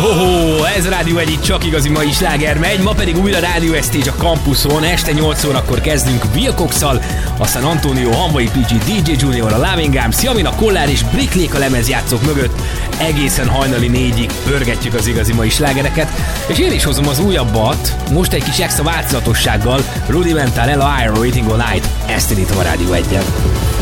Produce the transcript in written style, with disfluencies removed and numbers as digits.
Jó, ez Rádió 1, csak igazi mai sláger megy, ma pedig újra Rádió Estage a Campuson, este 8 órakor kezdünk Wilcox-szal, aztán Antonio, Hamvai PG, DJ Junior, a Loving Arms, Jamin, a Kollár és Bricklék a lemezjátszók mögött, egészen hajnali 4-ig pörgetjük az igazi mai slágereket, és én is hozom az újabbat, most egy kis extra változatossággal, Rudimental, Ella Iron, Waiting on Night, ezt indítom a Rádió 1-en.